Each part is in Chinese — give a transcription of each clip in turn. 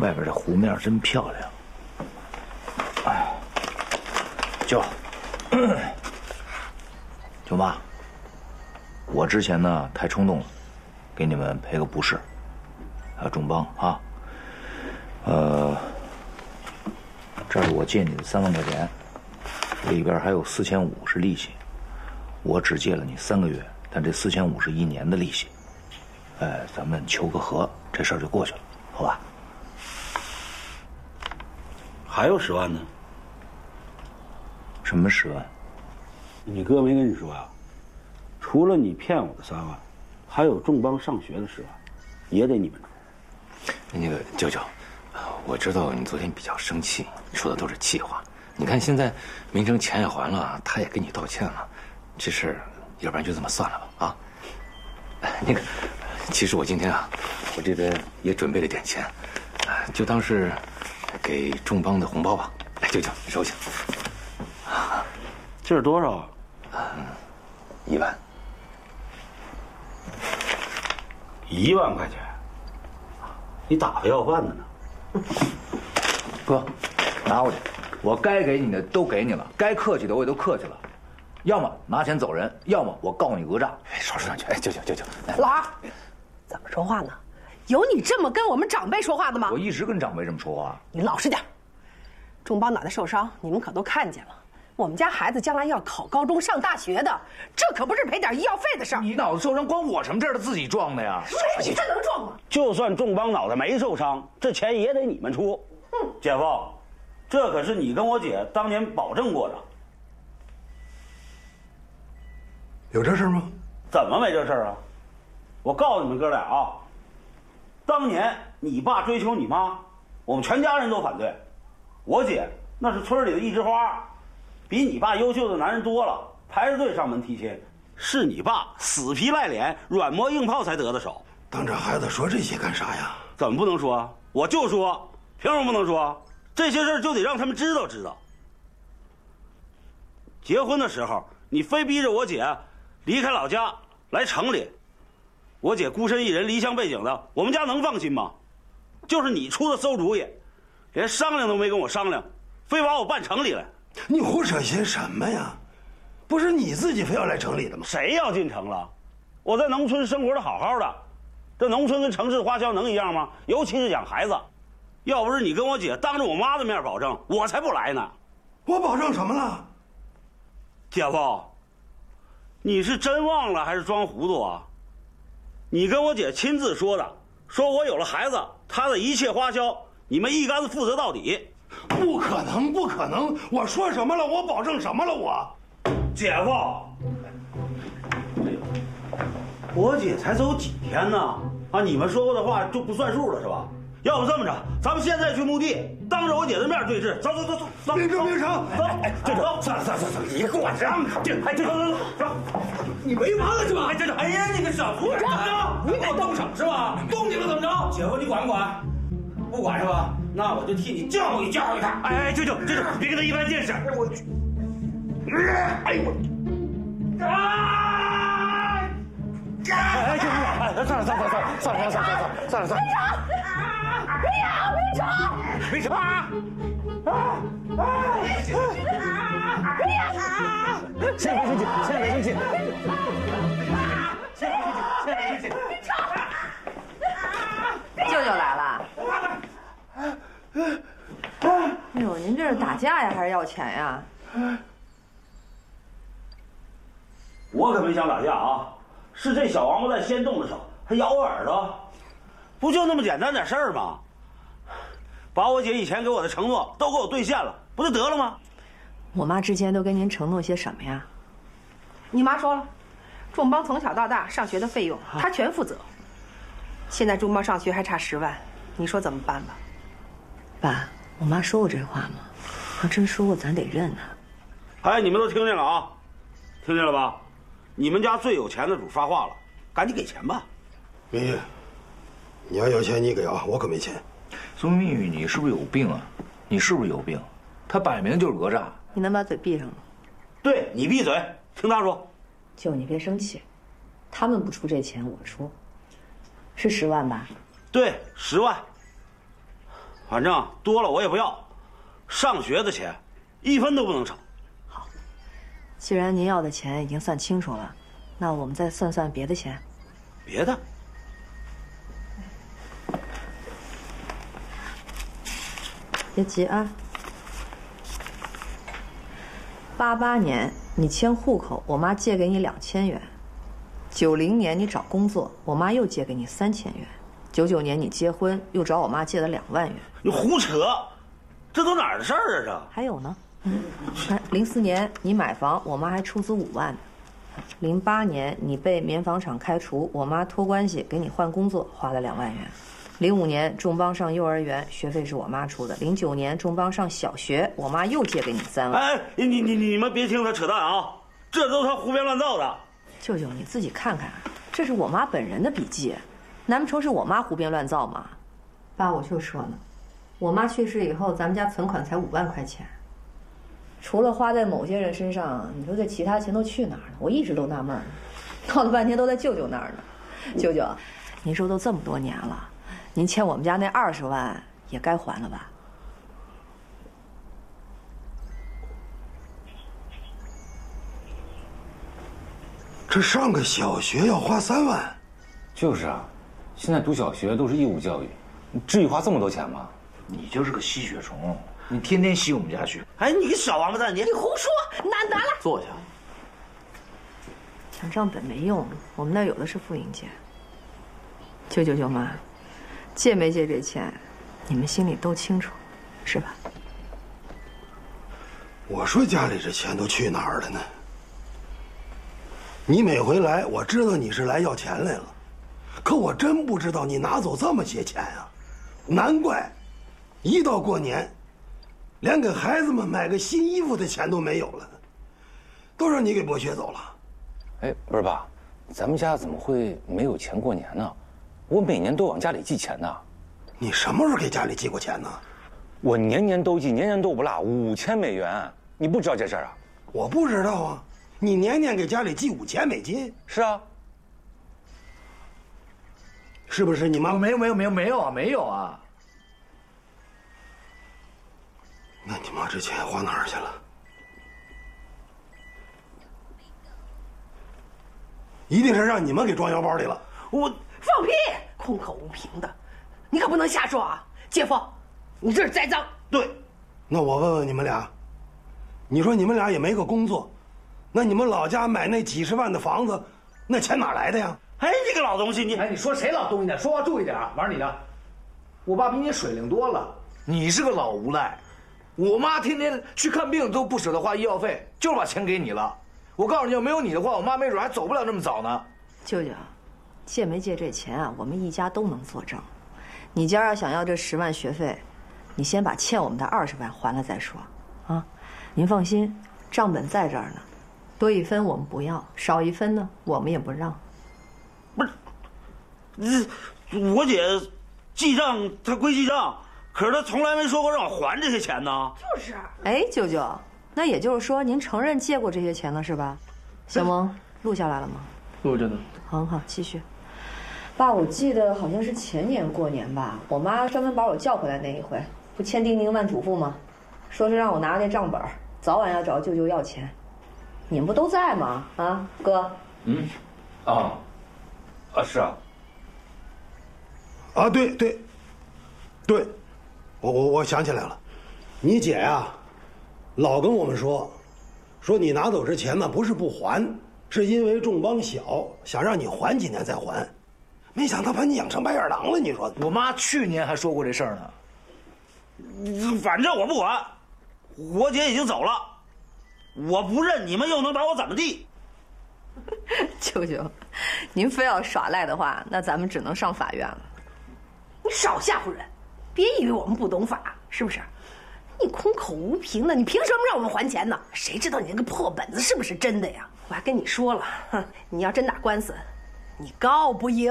外边这湖面真漂亮。哎，舅，舅妈，我之前呢太冲动了，给你们赔个不是，还有众邦啊。这是我借你的3万块钱，里边还有4500是利息。我只借了你3个月，但这4500是1年的利息。哎，咱们求个和，这事儿就过去了，好吧？ 还有10万呢？ 什么10万？ 你哥没跟你说呀？除了你骗我的3万，还有众邦上学的10万，也得你们出。 那个舅舅，我知道你昨天比较生气，说的都是气话。你看现在明成钱也还了，他也跟你道歉了，这事要不然就这么算了吧啊？那个，其实我今天啊，我这边也准备了点钱，就当是给众邦的红包吧。来，舅舅收下。 这是多少啊 ？1万。 1万块钱？你打发要饭的呢？ 哥，拿过去，我该给你的都给你了，该客气的我也都客气了，要么拿钱走人，要么我告你讹诈。 哎，说上去，哎，舅舅， 老二，怎么说话呢？有你这么跟我们长辈说话的吗？ 我一直跟长辈这么说话。 你老实点。众邦脑袋受伤，你们可都看见了。我们家孩子将来要考高中、上大学的，这可不是赔点医药费的事儿。 你脑子受伤关我什么事儿？他自己撞的呀。 这能撞吗？ 就算众邦脑袋没受伤，这钱也得你们出。姐夫，这可是你跟我姐当年保证过的。 有这事吗？ 怎么没这事啊？我告诉你们哥俩啊，当年你爸追求你妈，我们全家人都反对。我姐那是村里的一枝花，比你爸优秀的男人多了，排着队上门提亲，是你爸死皮赖脸、软磨硬泡才得的手。 当着孩子说这些干啥呀？ 怎么不能说啊？我就说，凭什么不能说？这些事就得让他们知道知道。结婚的时候，你非逼着我姐离开老家来城里，我姐孤身一人、离乡背井的，我们家能放心吗？就是你出的馊主意，连商量都没跟我商量，非把我办城里来。 你胡扯些什么呀？不是你自己非要来城里的吗？ 谁要进城了？我在农村生活的好好的，这农村跟城市花销能一样吗？尤其是养孩子，要不是你跟我姐当着我妈的面保证，我才不来呢。 我保证什么了？ 姐夫，你是真忘了还是装糊涂啊？你跟我姐亲自说的，说我有了孩子，她的一切花销你们一竿子负责到底。 不可能，不可能！我说什么了？我保证什么了？我， 姐夫，我姐才走几天呢？啊，你们说过的话就不算数了是吧？要不这么着，咱们现在去墓地，当着我姐的面对质。走， 明成， 走，走，算了，你管什么？走， 你没完了是吧？ 哎呀，你个小兔崽子，你给我动手是吧？动你了怎么着？姐夫，你管不管？不管是吧？那我就替你教育教育他。哎，舅舅，别跟他一般见识。哎呦我！哎，舅父，算了。没成！现在别生气， 舅舅来了。哎呦，您这是打架呀，还是要钱呀？ 我可没想打架啊，是这小王八蛋先动的手，还咬我耳朵，不就那么简单点事儿吗？把我姐以前给我的承诺都给我兑现了，不就得了吗？ 我妈之前都跟您承诺些什么呀？ 你妈说了，众邦从小到大上学的费用她全负责。现在众邦上学还差10万，你说怎么办吧？ 爸，我妈说过这话吗？要真说过，咱得认啊。 哎，你们都听见了啊？听见了吧？你们家最有钱的主发话了，赶紧给钱吧。 明玉，你要有钱你给啊，我可没钱。 宋明玉，你是不是有病啊？你是不是有病？他摆明就是讹诈。 你能把嘴闭上吗？ 对，你闭嘴，听他说。 舅，你别生气，他们不出这钱，我出，是10万吧？ 对，10万。 反正多了我也不要，上学的钱1分都不能少。 既然您要的钱已经算清楚了，那我们再算算别的钱。 别的？ 别急啊。88年你迁户口，我妈借给你2000元。90年你找工作，我妈又借给你3000元。99年你结婚，又找我妈借了2万元。 你胡扯，这都哪儿的事儿啊？这还有呢，看04年你买房，我妈还出资5万呢。08年你被棉纺厂开除，我妈托关系给你换工作，花了2万元。05年仲邦上幼儿园，学费是我妈出的。09年仲邦上小学，我妈又借给你3万。 哎，你们别听他扯淡啊，这都他胡编乱造的。 舅舅，你自己看看，这是我妈本人的笔记，难不成是我妈胡编乱造吗？爸，我就说呢，我妈去世以后，咱们家存款才5万块钱，除了花在某些人身上，你说这其他钱都去哪儿了？我一直都纳闷呢，闹了半天都在舅舅那儿呢。舅舅，您说都这么多年了，您欠我们家那20万也该还了吧？ 这上个小学要花3万， 就是啊，现在读小学都是义务教育，你至于花这么多钱吗？ 你就是个吸血虫，你天天吸我们家血。 哎，你小王八蛋，你胡说，难了。 坐下。 抢账本没用，我们那儿有的是复印件。舅舅舅妈，借没借这钱，你们心里都清楚，是吧？ 我说家里这钱都去哪儿了呢？你每回来，我知道你是来要钱来了，可我真不知道你拿走这么些钱啊！难怪，一到过年，连给孩子们买个新衣服的钱都没有了，都让你给剥削走了。 哎，不是爸，咱们家怎么会没有钱过年呢？我每年都往家里寄钱呢。 你什么时候给家里寄过钱呢？ 我年年都寄，年年都不落，5000美元，你不知道这事儿啊？ 我不知道啊。你年年给家里寄5000美金？ 是啊。 是不是你妈？ 没有啊！ 那你妈这钱花哪儿去了？一定是让你们给装腰包里了。 我放屁！空口无凭的，你可不能瞎说啊！姐夫，你这是栽赃。 对。 那我问问你们俩，你说你们俩也没个工作，那你们老家买那几十万的房子，那钱哪来的呀？ 哎，你个老东西，你哎，你说谁老东西呢？说话注意点啊！玩你的，我爸比你水灵多了，你是个老无赖。我妈天天去看病都不舍得花医药费，就是把钱给你了。我告诉你，要没有你的话，我妈没准还走不了那么早呢。 舅舅，借没借这钱啊？我们一家都能作证。你家要想要这10万学费，你先把欠我们的20万还了再说。啊，您放心，账本在这儿呢，多1分我们不要，少1分呢我们也不让。 不是，我姐记账她归记账，可是她从来没说过让我还这些钱呢。 就是。 哎，舅舅，那也就是说您承认借过这些钱了是吧？小萌，录下来了吗？ 录着呢。 很好，继续。爸，我记得好像是前年过年吧，我妈专门把我叫回来那一回，不千叮咛万嘱咐吗？说是让我拿着那账本，早晚要找舅舅要钱。你们不都在吗？啊，哥。 嗯，是啊。 啊，对，我想起来了，你姐呀，老跟我们说你拿走这钱呢，不是不还，是因为仲邦小，想让你还几年再还，没想到把你养成白眼狼了。你说我妈去年还说过这事儿呢。 反正我不管，我姐已经走了，我不认，你们又能把我怎么地？ 舅舅，您非要耍赖的话，那咱们只能上法院了。 你少吓唬人，别以为我们不懂法，是不是？你空口无凭的，你凭什么让我们还钱呢？谁知道你那个破本子是不是真的呀？我还跟你说了，哼，你要真打官司，你告不赢。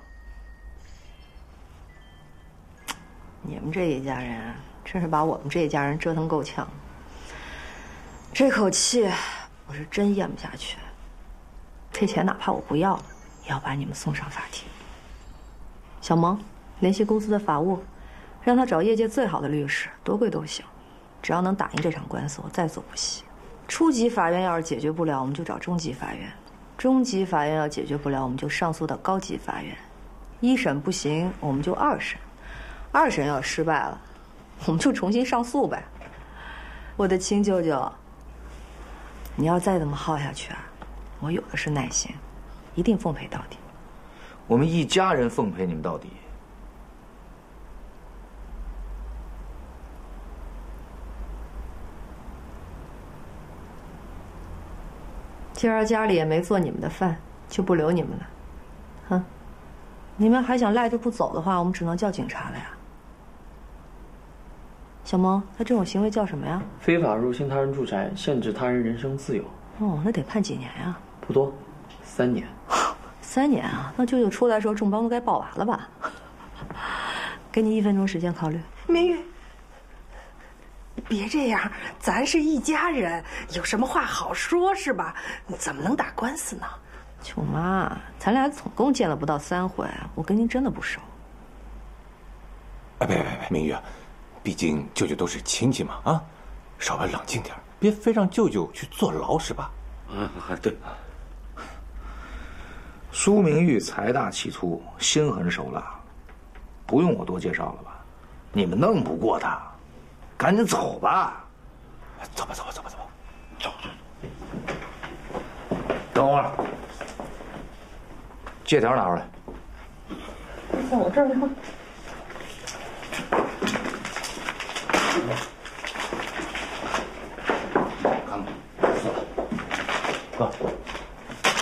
你们这一家人真是把我们这一家人折腾够呛，这口气我是真咽不下去。这钱哪怕我不要了，也要把你们送上法庭。小萌，联系公司的法务， 让他找业界最好的律师，多贵都行，只要能打赢这场官司，我在所不惜。初级法院要是解决不了，我们就找中级法院；中级法院要解决不了，我们就上诉到高级法院。一审不行，我们就二审；二审要是失败了，我们就重新上诉呗。我的亲舅舅，你要再这么耗下去啊，我有的是耐心，一定奉陪到底。 我们一家人奉陪你们到底。 今儿家里也没做你们的饭，就不留你们了。哼，你们还想赖着不走的话，我们只能叫警察了呀。小萌，他这种行为叫什么呀？ 非法入侵他人住宅，限制他人人身自由。 哦，那得判几年呀？ 不多，3年。 3年啊？那舅舅出来的时候，众帮都该报完了吧？给你1分钟时间考虑。 明玉，别这样，咱是一家人，有什么话好说，是吧？怎么能打官司呢？ 舅妈，咱俩总共见了不到3回，我跟您真的不熟。 哎，别，明玉，毕竟舅舅都是亲戚嘛，啊，稍微冷静点，别非让舅舅去坐牢是吧？ 对。 苏明玉财大气粗，心狠手辣，不用我多介绍了吧？你们弄不过他，赶紧走吧。 走吧。 走。 等会儿，借条拿出来。 在我这儿呢。